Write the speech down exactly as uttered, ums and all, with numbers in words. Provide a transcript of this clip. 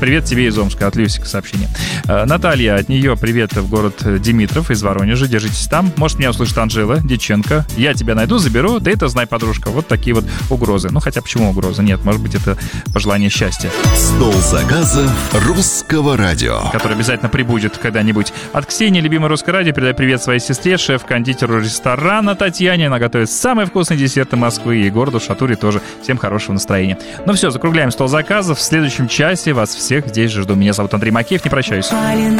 привет тебе из Омска, от Люсика сообщение. Наталья, от нее привет в город Димитров из Воронежа, держитесь там. Может, меня услышит Анжела Дьяченко. Я тебя найду, заберу, ты это знай, подружка. Вот такие вот угрозы. Ну, хотя почему угрозы? Нет, может быть, это пожелание счастья. Стол заказов Русского радио, который обязательно прибудет когда-нибудь. От Ксении, любимой Русское радио, передай привет своей сестре, шеф-кондитеру ресторана Татьяне. Она готовит самые вкусные десерты Москвы и городу Шатуре тоже. Всем хорошего настроения. Ну все, закругляем стол заказов. В следующем часе вас всех здесь же жду. Меня зовут Андрей Макеев. Не прощаюсь.